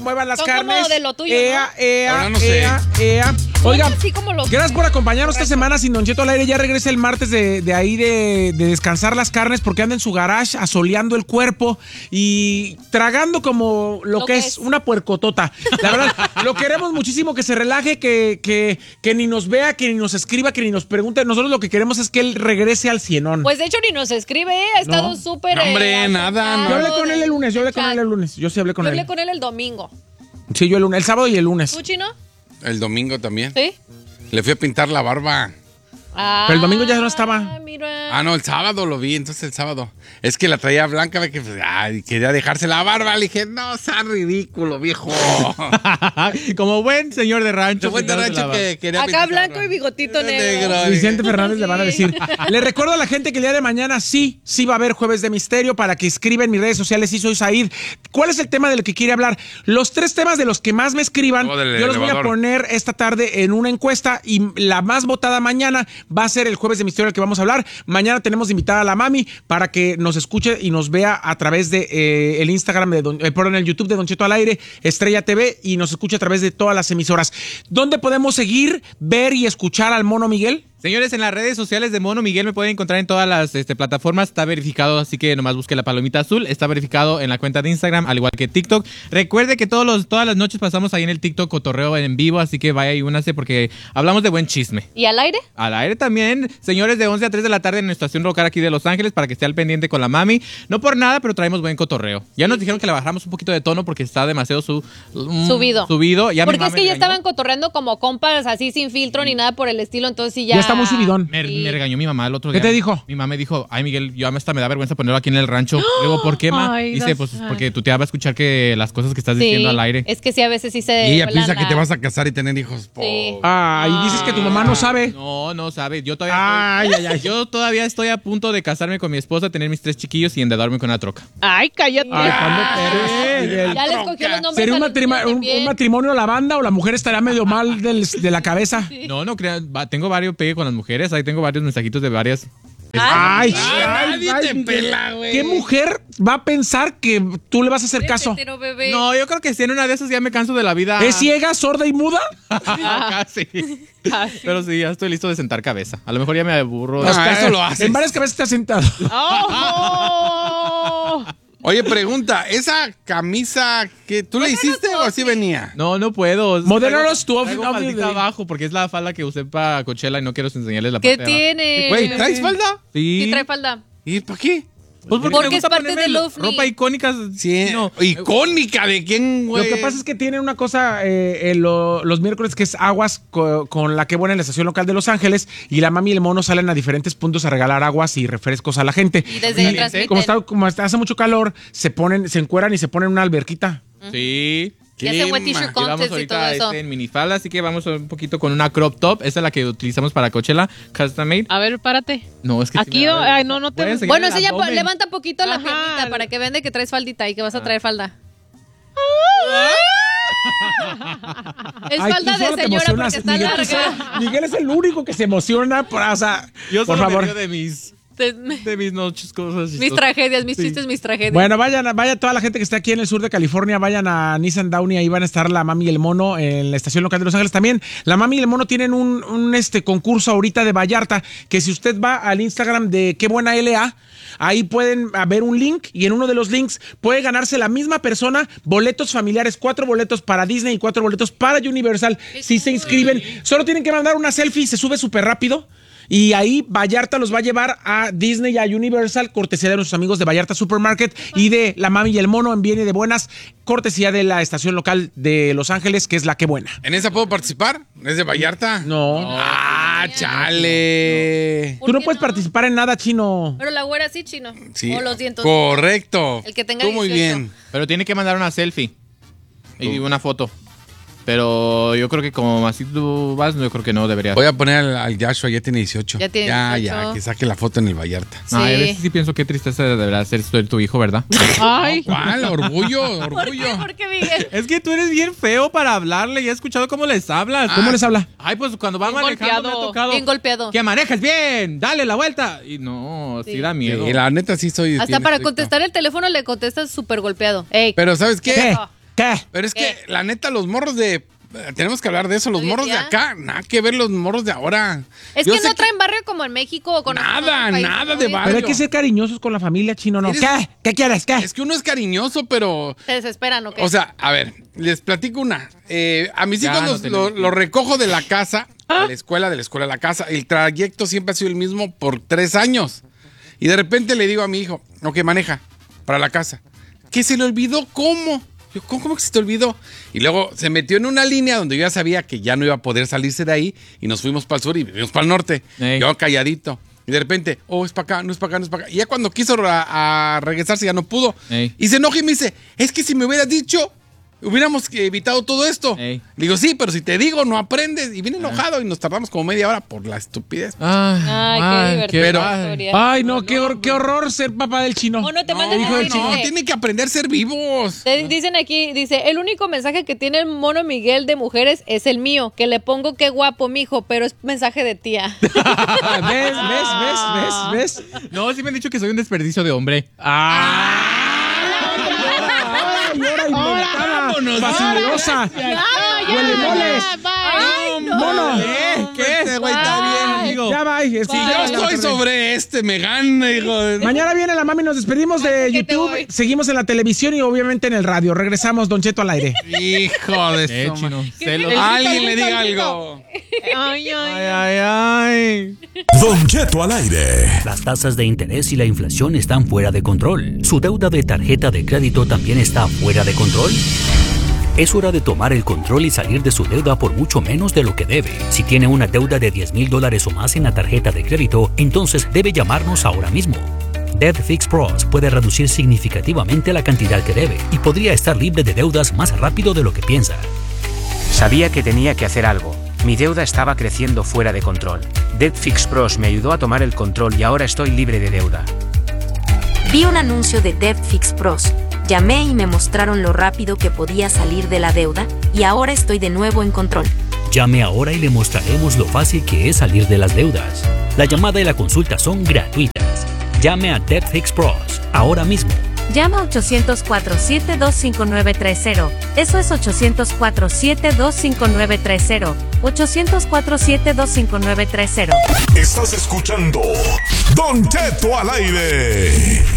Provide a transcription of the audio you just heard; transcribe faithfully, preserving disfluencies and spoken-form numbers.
muevan las Son carnes. como de lo tuyo, ea, ¿no? ea, Ahora no sé. ea, ea. Oigan, así como los- gracias por acompañarnos esta semana sin Don Cheto al aire. Ya regresa el martes de, de ahí de, de descansar las carnes porque anda en su garage asoleando el cuerpo y tragando como lo, Lo que, que es, es. una puercotota. La verdad, lo queremos muchísimo, que se relaje, que, que, que ni nos vea, que ni nos escriba, que ni nos pregunte. Nosotros lo que queremos es que él regrese al cienón. Pues de hecho ni nos escribe, ¿eh? Ha estado No. súper... No, hombre, eh, nada, asustado yo hablé con de- él el lunes, yo hablé del con él chat. el lunes. Yo sí hablé con Yo él. hablé con él el domingo. Sí, yo el lunes, el sábado y el lunes. ¿Tú, Chino? El domingo también. ¿Sí? Le fui a pintar la barba. Ah, Pero el domingo ya no estaba. Mira. Ah, no, el sábado lo vi, entonces el sábado. Es que la traía blanca, ve que pues, ay, quería dejarse la barba. Le dije, no, sea ridículo, viejo. Como buen señor de rancho. Yo fue de pintándose rancho la barba. que quería Acá pintarse la blanco barba. y bigotito negro. Negro. Vicente Fernández le van a Sí. decir. Le recuerdo a la gente que el día de mañana sí, sí va a haber Jueves de Misterio para que escriba en mis redes sociales. Sí, soy Said. ¿Cuál es el tema del que quiere hablar? Los tres temas de los que más me escriban, Oh, del yo los voy a elevador. poner esta tarde en una encuesta y la más votada mañana va a ser el Jueves de Misterio del que vamos a hablar. Mañana tenemos de invitada a la mami para que nos escuche y nos vea a través de eh, el Instagram de Don, eh, perdón, el YouTube de Don Cheto al aire, Estrella T V, y nos escuche a través de todas las emisoras. ¿Dónde podemos seguir, ver y escuchar al Mono Miguel? Señores, en las redes sociales de Mono Miguel me pueden encontrar en todas las este, plataformas. Está verificado, así que nomás busque la palomita azul. Está verificado en la cuenta de Instagram, al igual que TikTok. Recuerde que todos los, todas las noches pasamos ahí en el TikTok cotorreo en vivo, así que vaya y únase porque hablamos de buen chisme. ¿Y al aire? Al aire también, señores, de once a tres de la tarde en nuestra estación local aquí de Los Ángeles para que esté al pendiente con la mami. No por nada, pero traemos buen cotorreo. Ya nos dijeron que le bajáramos un poquito de tono porque está demasiado su, mm, Subido. Subido. Ya mi Porque mamá es que me ya regañó. estaban cotorreando como compas, así sin filtro ni nada por el estilo, entonces sí ya... Ya está muy subidón. Me, Sí. me regañó mi mamá el otro ¿Qué día. te dijo? Mi mamá me dijo, ay Miguel, yo hasta me da vergüenza ponerlo aquí en el rancho. Luego, ¿por qué, ma? Ay, Dice, Dios. pues porque tu tía va a escuchar que las cosas que estás Sí, diciendo al aire. es que sí, a veces sí se... Y ella vuelan piensa que la- te vas a casar y tener hijos. Po. Sí. Ah, y dices que tu mamá no sabe. No, no sabe. Yo todavía, Ay, estoy, ay, ay. yo todavía estoy a punto de casarme con mi esposa, tener mis tres chiquillos y endeudarme con una troca. Ay, cállate. Ay, ¿cuándo te- Miguel? Ya le escogió los nombres ¿Sería a un, los matrima- niños un- también. un matrimonio la banda o la mujer estará medio mal del- de la cabeza? No, no crean. va- Tengo varios pegue con las mujeres. Ahí tengo varios mensajitos de varias. Ay, Ay, ay, nadie ay, te Miguel. pela, güey. ¿Qué mujer va a pensar que tú le vas a hacer caso? Pero, bebé. No, yo creo que si en una de esas ya me canso de la vida. ¿Es ciega, sorda y muda? Casi. Pero sí, ya estoy listo de sentar cabeza. A lo mejor ya me aburro. Ah, eso lo haces. En varias cabezas te has sentado. ¡Oh! Oye, pregunta, ¿esa camisa que tú le hiciste o así venía? No, no puedo. Modélanos tu Traigo outfit faldita de- abajo porque es la falda que usé para Coachella y no quiero enseñarles la ¿Qué parte de abajo. tiene? Güey, ¿traes falda? Sí. Sí, trae falda. ¿Y para qué? Pues porque, Porque me gusta es parte ponerme del lo- ovni. ropa icónica. Sí, no. icónica de quién, Lo güey. que pasa es que tienen una cosa eh, eh, lo- los miércoles que es aguas co- con la que buena en la estación local de Los Ángeles y la mami y el mono salen a diferentes puntos a regalar aguas y refrescos a la gente. Y desde ahí transmiten. Como, está, como está- hace mucho calor, se ponen, se encueran y se ponen en una alberquita. Sí. Y hace buen t-shirt Y vamos contest y todo ahorita eso. este, en minifalda, así que vamos un poquito con una crop top. Esa es la que utilizamos para Coachella, custom made. A ver, párate. No, es que sí Aquí me da no, vergüenza. ay, no, no te- Voy a enseñar Bueno, el enseña, po- abdomen. levanta un poquito la Ajá. piernita para que vean de que traes faldita y que vas a traer falda. Es Ay, falda tú solo de te señora porque emocionas, está Miguel, tú larga. solo- Miguel es el único que se emociona. Por, o sea, Yo por solo me favor. río de mis, Te- de mis noches, cosas Mis chistosas. tragedias, mis Sí. chistes, mis tragedias. Bueno, vayan, a- vaya toda la gente que está aquí en el sur de California, vayan a Nissan Downey, ahí van a estar la mami y el mono en la estación local de Los Ángeles también. La mami y el mono tienen un, un, este concurso ahorita de Vallarta, que si usted va al Instagram de Qué Buena L A, ahí pueden ver un link y en uno de los links puede ganarse la misma persona boletos familiares, cuatro boletos para Disney y cuatro boletos para Universal. Si se inscriben, solo tienen que mandar una selfie, se sube súper rápido. Y ahí Vallarta los va a llevar a Disney y a Universal, cortesía de nuestros amigos de Vallarta Supermarket y de La Mami y el Mono en Bien y de Buenas, cortesía de la estación local de Los Ángeles, que es La Que Buena. ¿En esa puedo participar? ¿Es de Vallarta? No. Ah, chale. Tú no qué puedes no? participar en nada, chino. Pero la güera sí, chino. Sí. O los dientes. Correcto. El que tenga Tú muy dieciocho. bien. Pero tiene que mandar una selfie y una foto. Pero yo creo que como así tú vas, yo creo que no debería. Voy a poner al, al Joshua, ya tiene dieciocho. Ya tiene Ya, dieciocho. ya, que saque la foto en el Vallarta. No, a Sí. veces sí pienso qué tristeza deberá ser ser tu hijo, ¿verdad? Ay. ¿Cuál? Orgullo, ¿Por qué? orgullo. ¿Por qué, Miguel? Es que tú eres bien feo para hablarle. Ya he escuchado cómo les hablas. ¿Cómo les habla? Ay, pues cuando va Bien manejando me ha golpeado. tocado. Bien golpeado. Que manejes bien, dale la vuelta. Y no, sí, Sí. da miedo. Sí, la neta sí soy. Hasta bien para estricto. contestar el teléfono le contestas súper golpeado. Ey, Pero ¿sabes qué? ¿Qué? ¿Qué? Pero es ¿Qué? que, la neta, los morros de... Tenemos que hablar de eso. Los ¿Hoy morros de día? acá, nada que ver los morros de ahora. Es Yo que sé no traen barrio como en México o con Nada, otros países, nada ¿no? de barrio. Pero hay que ser cariñosos con la familia, Chino, ¿no? Eres- ¿Qué? ¿Qué quieres? ¿Qué? Es que uno es cariñoso, pero... Se desesperan, ¿o qué? O sea, a ver, les platico una. Eh, a mis Ya, hijos no los, te lo, lo- los recojo de la casa a la escuela, de la escuela a la casa. El trayecto siempre ha sido el mismo por tres años. Y de repente le digo a mi hijo, ok, maneja para la casa. ¿Qué se le olvidó? ¿Cómo? Yo, ¿cómo, cómo que se te olvidó? Y luego se metió en una línea donde yo ya sabía que ya no iba a poder salirse de ahí y nos fuimos para el sur y fuimos para el norte. Ey. Yo calladito. Y de repente, oh, es para acá, no es para acá, no es para acá. Y ya cuando quiso a, a regresarse ya no pudo. Ey. Y se enoja y me dice, es que si me hubieras dicho, hubiéramos evitado todo esto. Ey. Le digo, sí, pero si te digo, no aprendes. Y viene enojado y nos tardamos como media hora por la estupidez. Ay, Ay, qué ay, divertido. pero- historia. Ay, no, qué, hor- qué horror ser papá del Chino. O no te No, mandan hijo del mensaje. no, tienen que aprender a ser vivos. Te dicen aquí, dice, el único mensaje que tiene el mono Miguel de mujeres es el mío, que le pongo qué guapo, mijo, pero es mensaje de tía. ¿Ves, ves, ves, ves, ves? No, sí me han dicho que soy un desperdicio de hombre. ¡Ay, hora inventada! vámonos, ¡Facilosa! ¡Huele moles! Ay, no. ¡Mono! ¿Eh? ¿Qué? Este güey está bien, amigo. Ya va. es- Si yo estoy sobre este, me gana, hijo de... Mañana viene la mami, nos despedimos de Ay, que te YouTube, voy. seguimos en la televisión y obviamente en el radio. Regresamos, Don Cheto al aire. Hijo de Eh, su chino. madre. Celos. Alguien le diga algo. Ay, ay. Ay, ay, ay. Don Cheto al aire. Las tasas de interés y la inflación están fuera de control. ¿Su deuda de tarjeta de crédito también está fuera de control? Es hora de tomar el control y salir de su deuda por mucho menos de lo que debe. Si tiene una deuda de diez mil dólares o más en la tarjeta de crédito, entonces debe llamarnos ahora mismo. Debt Fix Pros puede reducir significativamente la cantidad que debe y podría estar libre de deudas más rápido de lo que piensa. Sabía que tenía que hacer algo. Mi deuda estaba creciendo fuera de control. Debt Fix Pros me ayudó a tomar el control y ahora estoy libre de deuda. Vi un anuncio de Debt Fix Pros. Llamé y me mostraron lo rápido que podía salir de la deuda y ahora estoy de nuevo en control. Llame ahora y le mostraremos lo fácil que es salir de las deudas. La llamada y la consulta son gratuitas. Llame a Debt Fix Pros ahora mismo. Llama ocho cero cuatro, siete dos cinco nueve tres cero. Eso es ocho cero cuatro, siete dos cinco nueve tres cero. ocho cero cuatro, siete dos cinco nueve tres cero. Estás escuchando Don Cheto al aire.